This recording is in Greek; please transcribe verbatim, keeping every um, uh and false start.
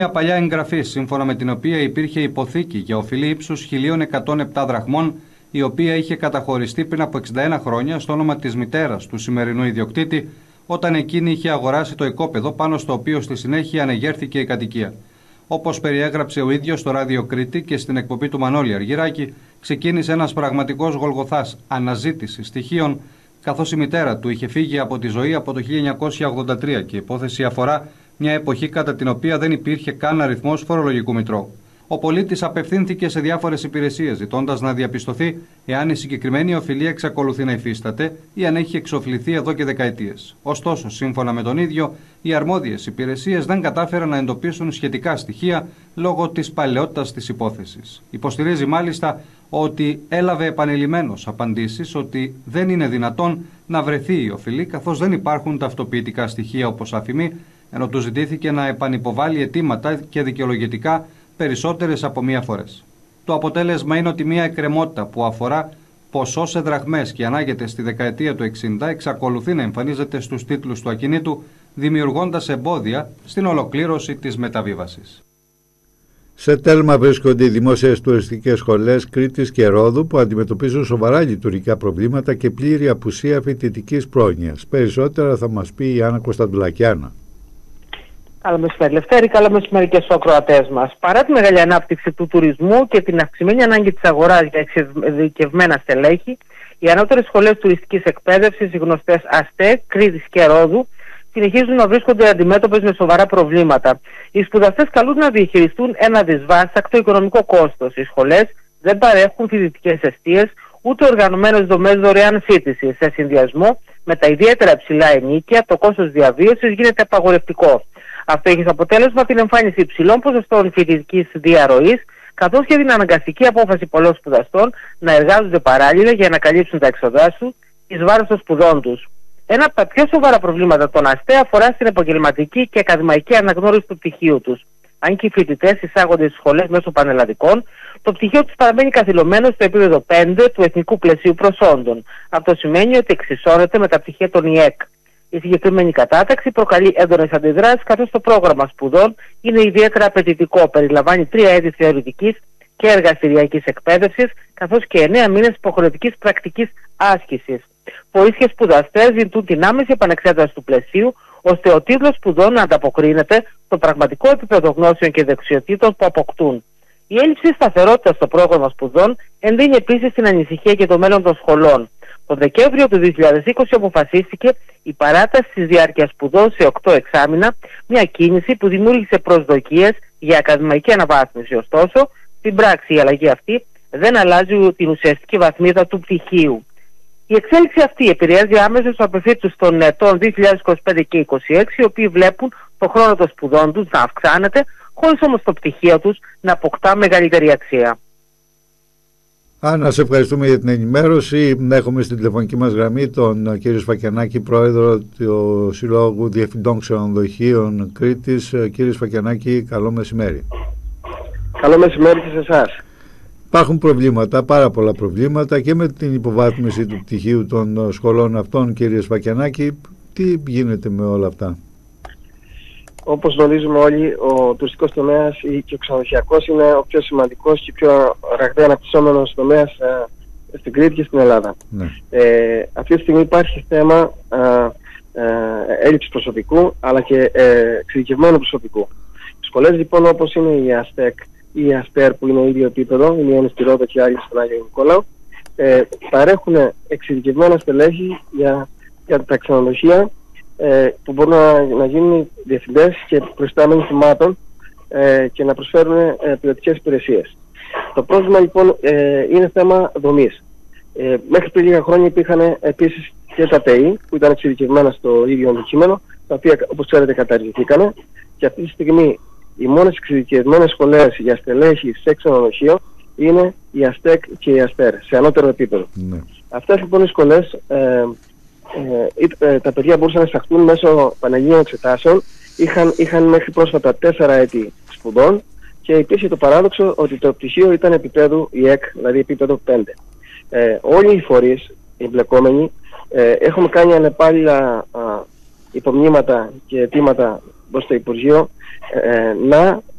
Μια παλιά εγγραφή, σύμφωνα με την οποία υπήρχε υποθήκη για οφειλή ύψους χίλια εκατόν επτά δραχμών, η οποία είχε καταχωριστεί πριν από εξήντα ένα χρόνια στο όνομα της μητέρας του σημερινού ιδιοκτήτη, όταν εκείνη είχε αγοράσει το οικόπεδο πάνω στο οποίο στη συνέχεια ανεγέρθηκε η κατοικία. Όπως περιέγραψε ο ίδιος στο Ράδιο Κρήτη και στην εκπομπή του Μανώλη Αργυράκη, ξεκίνησε ένας πραγματικός γολγοθάς αναζήτηση στοιχείων, καθώς η μητέρα του είχε φύγει από τη ζωή από το χίλια εννιακόσια ογδόντα τρία και η υπόθεση αφορά μια εποχή κατά την οποία δεν υπήρχε καν αριθμός φορολογικού μητρώου. Ο πολίτης απευθύνθηκε σε διάφορες υπηρεσίες, ζητώντας να διαπιστωθεί εάν η συγκεκριμένη οφειλή εξακολουθεί να υφίσταται ή αν έχει εξοφληθεί εδώ και δεκαετίες. Ωστόσο, σύμφωνα με τον ίδιο, οι αρμόδιες υπηρεσίες δεν κατάφεραν να εντοπίσουν σχετικά στοιχεία λόγω της παλαιότητας της υπόθεσης. Υποστηρίζει μάλιστα ότι έλαβε επανειλημμένως απαντήσεις ότι δεν είναι δυνατόν να βρεθεί η οφειλή, καθώς δεν υπάρχουν ταυτοποιητικά στοιχεία όπως αφημεί, ενώ του ζητήθηκε να επανυποβάλει αιτήματα και δικαιολογητικά περισσότερες από μία φορές. Το αποτέλεσμα είναι ότι μία εκκρεμότητα που αφορά ποσό σε δραχμές και ανάγεται στη δεκαετία του εξήντα εξακολουθεί να εμφανίζεται στους τίτλους του ακινήτου, δημιουργώντας εμπόδια στην ολοκλήρωση της μεταβίβασης. Σε τέλμα βρίσκονται οι δημόσιες τουριστικές σχολές Κρήτης και Ρόδου που αντιμετωπίζουν σοβαρά λειτουργικά προβλήματα και πλήρη απουσία φοιτητικής πρόνοιας. Περισσότερα θα μας πει η Άννα Κωνσταντουλακιάνα. Καλό μεσημέρι, Λευτέρη. Καλό μεσημέρι και στους ακροατές μας. Παρά τη μεγάλη ανάπτυξη του τουρισμού και την αυξημένη ανάγκη της αγοράς για εξειδικευμένα στελέχη, οι ανώτερες σχολές τουριστικής εκπαίδευσης, οι γνωστές ΑΣΤΕ, Κρήτης και Ρόδου, συνεχίζουν να βρίσκονται αντιμέτωπες με σοβαρά προβλήματα. Οι σπουδαστές καλούν να διαχειριστούν ένα δυσβάστακτο οικονομικό κόστος. Οι σχολές δεν παρέχουν φοιτητικές εστίες, ούτε οργανωμένες δομές δωρεάν φοιτησης. Σε συνδυασμό με τα ιδιαίτερα ψηλά ενοίκια, το κόστος διαβίωσης γίνεται απαγορευτικό. Αυτό έχει σαν αποτέλεσμα την εμφάνιση υψηλών ποσοστών φοιτητικής διαρροής, καθώς και την αναγκαστική απόφαση πολλών σπουδαστών να εργάζονται παράλληλα για να καλύψουν τα έξοδά τους εις βάρος των σπουδών τους. Ένα από τα πιο σοβαρά προβλήματα των ΑΣΤΕ αφορά στην επαγγελματική και ακαδημαϊκή αναγνώριση του πτυχίου τους. Αν και οι φοιτητές εισάγονται στις σχολές μέσω πανελλαδικών, το πτυχίο τους παραμένει καθυλωμένο στο επίπεδο πέντε του Εθνικού Πλαισίου Προσόντων. Αυτό σημαίνει ότι εξισώνεται με τα πτυχία των ι ε κ. Η συγκεκριμένη κατάταξη προκαλεί έντονες αντιδράσεις, καθώς το πρόγραμμα σπουδών είναι ιδιαίτερα απαιτητικό. Περιλαμβάνει τρία έτη θεωρητικής και εργαστηριακής εκπαίδευσης, καθώς και εννέα μήνες υποχρεωτικής πρακτικής άσκησης. Πολλοί και σπουδαστές ζητούν την άμεση επανεξέταση του πλαισίου, ώστε ο τίτλος σπουδών να ανταποκρίνεται στο πραγματικό επίπεδο γνώσεων και δεξιοτήτων που αποκτούν. Η έλλειψη σταθερότητας στο πρόγραμμα σπουδών ενδύνει επίσης την ανησυχία για το μέλλον των σχολών. Το Δεκέμβριο του δύο χιλιάδες είκοσι αποφασίστηκε η παράταση της διάρκειας σπουδών σε οκτώ εξάμηνα, μια κίνηση που δημιούργησε προσδοκίες για ακαδημαϊκή αναβάθμιση. Ωστόσο, στην πράξη η αλλαγή αυτή δεν αλλάζει την ουσιαστική βαθμίδα του πτυχίου. Η εξέλιξη αυτή επηρεάζει άμεσα στους αποφύτους των ετών δύο χιλιάδες είκοσι πέντε και είκοσι έξι, οι οποίοι βλέπουν το χρόνο των σπουδών τους να αυξάνεται, χωρίς όμως το πτυχίο τους να αποκτά μεγαλύτερη αξία. Άννα, σε ευχαριστούμε για την ενημέρωση. Έχουμε στην τηλεφωνική μας γραμμή τον κύριο Σφακιανάκη, πρόεδρο του Συλλόγου Διευθυντών Ξενοδοχείων Κρήτης. Κύριε Σφακιανάκη, καλό μεσημέρι. Καλό μεσημέρι και σε εσάς. Υπάρχουν προβλήματα, πάρα πολλά προβλήματα και με την υποβάθμιση του πτυχίου των σχολών αυτών, κύριε Σφακιανάκη. Τι γίνεται με όλα αυτά? Όπως γνωρίζουμε όλοι, ο τουριστικός τομέας και ο ξενοδοχειακός είναι ο πιο σημαντικός και πιο ραγδαία αναπτυσσόμενος τομέας ε, στην Κρήτη και στην Ελλάδα. Ναι. Ε, αυτή τη στιγμή υπάρχει θέμα ε, ε, έλλειψης προσωπικού, αλλά και ε, εξειδικευμένου προσωπικού. Οι σχολές λοιπόν, όπως είναι η ΑΣΤΕΚ ή η ΑΣΤΕΡ, που είναι ίδιο επίπεδο, η μία είναι στη Ρόδο και η άλλη στον Άγιο Νικόλαο, ε, παρέχουν εξειδικευμένα στελέχη για, για τα ξενοδοχεία, που μπορούν να, να γίνουν διευθυντές και προϊστάμενοι θυμάτων ε, και να προσφέρουν ε, ποιοτικές υπηρεσίες. Το πρόβλημα λοιπόν ε, είναι θέμα δομής. Ε, μέχρι πριν λίγα χρόνια υπήρχαν επίσης και τα ΤΕΙ που ήταν εξειδικευμένα στο ίδιο αντικείμενο, τα οποία όπως ξέρετε καταργηθήκανε, και αυτή τη στιγμή οι μόνες εξειδικευμένες σχολές για στελέχη σε ξενοδοχείο είναι η ΑΣΤΕΚ και η ΑΣΤΕΡ σε ανώτερο επίπεδο. Ναι. Αυτές λοιπόν οι σχολές ε, Ε, ε, τα παιδιά μπορούσαν να εισαχθούν μέσω πανελλήνιων εξετάσεων, είχαν, είχαν μέχρι πρόσφατα τέσσερα έτη σπουδών και υπήρχε το παράδοξο ότι το πτυχίο ήταν επίπεδου ι ε κ, δηλαδή επίπεδο πέντε. Ε, όλοι οι φορείς, οι εμπλεκόμενοι, ε, έχουμε κάνει ανεπάλληλα υπομνήματα και αιτήματα προς το Υπουργείο ε, να